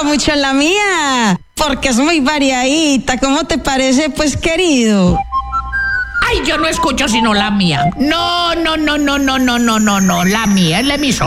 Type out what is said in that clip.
mucho en la mía, porque es muy variadita. ¿Cómo te parece, pues, querido? Ay, yo no escucho sino la mía. No, la mía es la emisora.